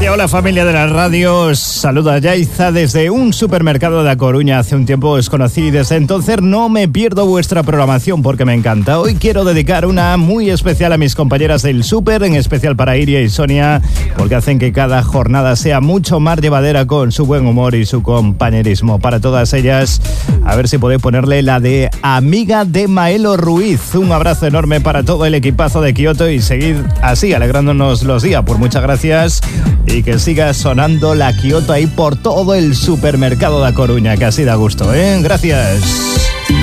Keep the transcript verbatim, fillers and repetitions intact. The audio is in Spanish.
Hola familia de la radio, saluda Yaiza desde un supermercado de A Coruña. Hace un tiempo os conocí y desde entonces no me pierdo vuestra programación porque me encanta. Hoy quiero dedicar una muy especial a mis compañeras del súper, en especial para Iria y Sonia, porque hacen que cada jornada sea mucho más llevadera con su buen humor y su compañerismo. Para todas ellas, a ver si podéis ponerle la de Amiga de Maelo Ruiz. Un abrazo enorme para todo el equipazo de Kioto y seguid así alegrándonos los días. Por muchas gracias. Y que siga sonando la Kioto ahí por todo el supermercado de A Coruña, que así da gusto, ¿eh? Gracias.